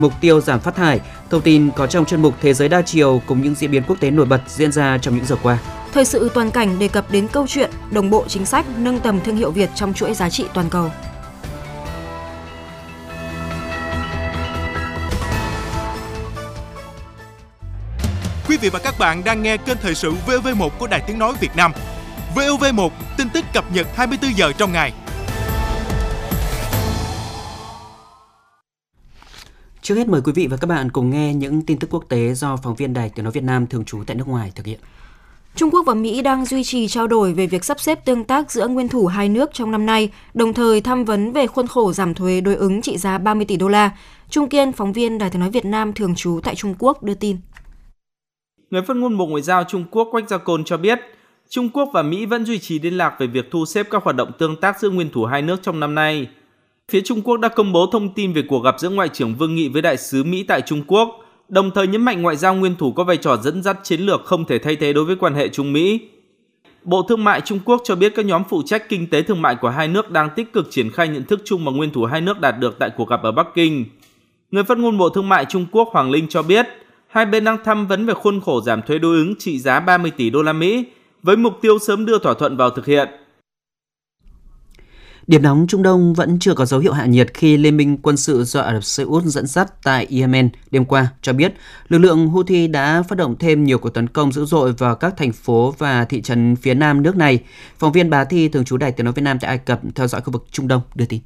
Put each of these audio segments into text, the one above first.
mục tiêu giảm phát thải. Thông tin có trong chuyên mục Thế giới đa chiều cùng những diễn biến quốc tế nổi bật diễn ra trong những giờ qua. Thời sự toàn cảnh đề cập đến câu chuyện đồng bộ chính sách nâng tầm thương hiệu Việt trong chuỗi giá trị toàn cầu. Quý vị và các bạn đang nghe kênh thời sự VOV1 của Đài Tiếng nói Việt Nam. VOV1, tin tức cập nhật 24 giờ trong ngày. Trước hết mời quý vị và các bạn cùng nghe những tin tức quốc tế do phóng viên Đài Tiếng nói Việt Nam thường trú tại nước ngoài thực hiện. Trung Quốc và Mỹ đang duy trì trao đổi về việc sắp xếp tương tác giữa nguyên thủ hai nước trong năm nay, đồng thời tham vấn về khuôn khổ giảm thuế đối ứng trị giá 30 tỷ đô la. Trung Kiên, phóng viên Đài Tiếng nói Việt Nam thường trú tại Trung Quốc đưa tin. Người phát ngôn Bộ Ngoại giao Trung Quốc Quách Gia Côn cho biết, Trung Quốc và Mỹ vẫn duy trì liên lạc về việc thu xếp các hoạt động tương tác giữa nguyên thủ hai nước trong năm nay. Phía Trung Quốc đã công bố thông tin về cuộc gặp giữa Ngoại trưởng Vương Nghị với Đại sứ Mỹ tại Trung Quốc, đồng thời nhấn mạnh ngoại giao nguyên thủ có vai trò dẫn dắt chiến lược không thể thay thế đối với quan hệ Trung-Mỹ. Bộ Thương mại Trung Quốc cho biết các nhóm phụ trách kinh tế thương mại của hai nước đang tích cực triển khai nhận thức chung mà nguyên thủ hai nước đạt được tại cuộc gặp ở Bắc Kinh. Người phát ngôn Bộ Thương mại Trung Quốc Hoàng Linh cho biết, hai bên đang tham vấn về khuôn khổ giảm thuế đối ứng trị giá 30 tỷ đô la Mỹ với mục tiêu sớm đưa thỏa thuận vào thực hiện. Điểm nóng Trung Đông vẫn chưa có dấu hiệu hạ nhiệt khi Liên minh quân sự do Ả Rập Xê Út dẫn dắt tại Yemen đêm qua cho biết lực lượng Houthi đã phát động thêm nhiều cuộc tấn công dữ dội vào các thành phố và thị trấn phía nam nước này. Phóng viên Bá Thi thường trú Đài Tiếng nói Việt Nam tại Ai Cập theo dõi khu vực Trung Đông đưa tin.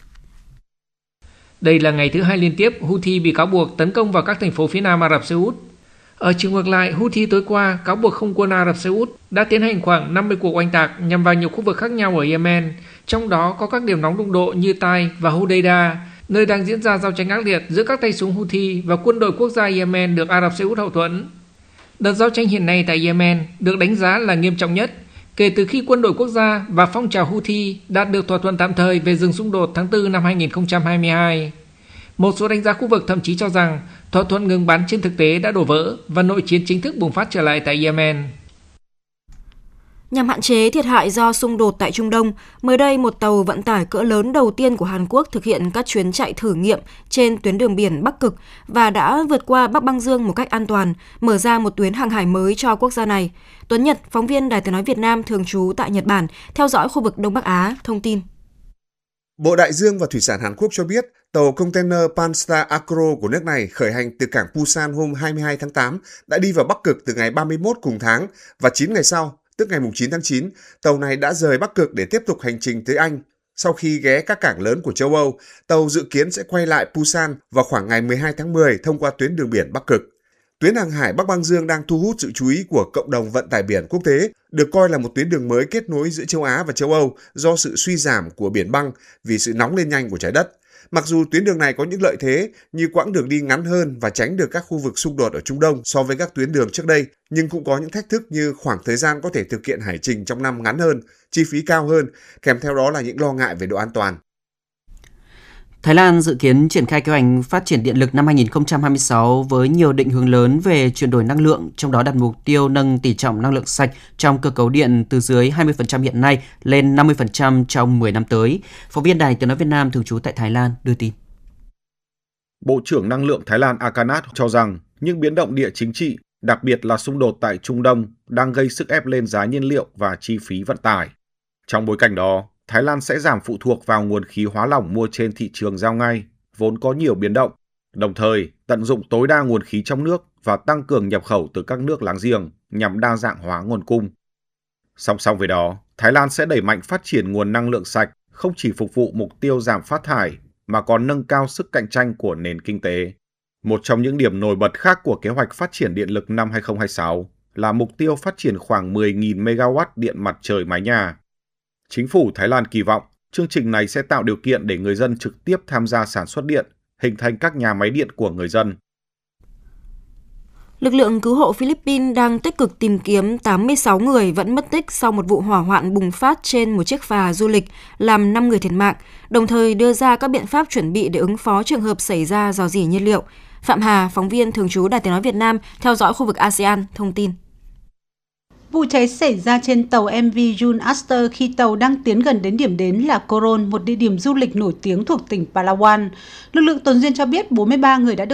Đây là ngày thứ hai liên tiếp Houthi bị cáo buộc tấn công vào các thành phố phía nam Ả Rập Xê Út. Ở chiều ngược lại, Houthi tối qua cáo buộc không quân Ả Rập Xê Út đã tiến hành khoảng 50 cuộc oanh tạc nhằm vào nhiều khu vực khác nhau ở Yemen, trong đó có các điểm nóng đụng độ như Tai và Hodeida, nơi đang diễn ra giao tranh ác liệt giữa các tay súng Houthi và quân đội quốc gia Yemen được Ả Rập Xê Út hậu thuẫn. Đợt giao tranh hiện nay tại Yemen được đánh giá là nghiêm trọng nhất kể từ khi quân đội quốc gia và phong trào Houthi đạt được thỏa thuận tạm thời về dừng xung đột tháng 4 năm 2022. Một số đánh giá khu vực thậm chí cho rằng thỏa thuận ngừng bắn trên thực tế đã đổ vỡ và nội chiến chính thức bùng phát trở lại tại Yemen. Nhằm hạn chế thiệt hại do xung đột tại Trung Đông, mới đây một tàu vận tải cỡ lớn đầu tiên của Hàn Quốc thực hiện các chuyến chạy thử nghiệm trên tuyến đường biển Bắc Cực và đã vượt qua Bắc Băng Dương một cách an toàn, mở ra một tuyến hàng hải mới cho quốc gia này. Tuấn Nhật, phóng viên Đài Tiếng nói Việt Nam thường trú tại Nhật Bản, theo dõi khu vực Đông Bắc Á, thông tin. Bộ Đại dương và Thủy sản Hàn Quốc cho biết tàu container Panstar Acro của nước này khởi hành từ cảng Busan hôm 22 tháng 8 đã đi vào Bắc Cực từ ngày 31 cùng tháng và 9 ngày sau, tức ngày 9 tháng 9, tàu này đã rời Bắc Cực để tiếp tục hành trình tới Anh. Sau khi ghé các cảng lớn của châu Âu, tàu dự kiến sẽ quay lại Busan vào khoảng ngày 12 tháng 10 thông qua tuyến đường biển Bắc Cực. Tuyến hàng hải Bắc Băng Dương đang thu hút sự chú ý của cộng đồng vận tải biển quốc tế, được coi là một tuyến đường mới kết nối giữa châu Á và châu Âu do sự suy giảm của biển băng vì sự nóng lên nhanh của trái đất. Mặc dù tuyến đường này có những lợi thế như quãng đường đi ngắn hơn và tránh được các khu vực xung đột ở Trung Đông so với các tuyến đường trước đây, nhưng cũng có những thách thức như khoảng thời gian có thể thực hiện hải trình trong năm ngắn hơn, chi phí cao hơn, kèm theo đó là những lo ngại về độ an toàn. Thái Lan dự kiến triển khai kế hoạch phát triển điện lực năm 2026 với nhiều định hướng lớn về chuyển đổi năng lượng, trong đó đặt mục tiêu nâng tỷ trọng năng lượng sạch trong cơ cấu điện từ dưới 20% hiện nay lên 50% trong 10 năm tới. Phóng viên Đài Tiếng nói Việt Nam thường trú tại Thái Lan đưa tin. Bộ trưởng Năng lượng Thái Lan Akanat cho rằng những biến động địa chính trị, đặc biệt là xung đột tại Trung Đông, đang gây sức ép lên giá nhiên liệu và chi phí vận tải. Trong bối cảnh đó, Thái Lan sẽ giảm phụ thuộc vào nguồn khí hóa lỏng mua trên thị trường giao ngay, vốn có nhiều biến động, đồng thời tận dụng tối đa nguồn khí trong nước và tăng cường nhập khẩu từ các nước láng giềng nhằm đa dạng hóa nguồn cung. Song song với đó, Thái Lan sẽ đẩy mạnh phát triển nguồn năng lượng sạch, không chỉ phục vụ mục tiêu giảm phát thải mà còn nâng cao sức cạnh tranh của nền kinh tế. Một trong những điểm nổi bật khác của kế hoạch phát triển điện lực năm 2026 là mục tiêu phát triển khoảng 10.000 MW điện mặt trời mái nhà. Chính phủ Thái Lan kỳ vọng chương trình này sẽ tạo điều kiện để người dân trực tiếp tham gia sản xuất điện, hình thành các nhà máy điện của người dân. Lực lượng cứu hộ Philippines đang tích cực tìm kiếm 86 người vẫn mất tích sau một vụ hỏa hoạn bùng phát trên một chiếc phà du lịch làm 5 người thiệt mạng, đồng thời đưa ra các biện pháp chuẩn bị để ứng phó trường hợp xảy ra rò rỉ nhiên liệu. Phạm Hà, phóng viên thường trú Đài Tiếng nói Việt Nam theo dõi khu vực ASEAN thông tin. Vụ cháy xảy ra trên tàu MV June Aster khi tàu đang tiến gần đến điểm đến là Coron, một địa điểm du lịch nổi tiếng thuộc tỉnh Palawan. Lực lượng tuần duyên cho biết 43 người đã được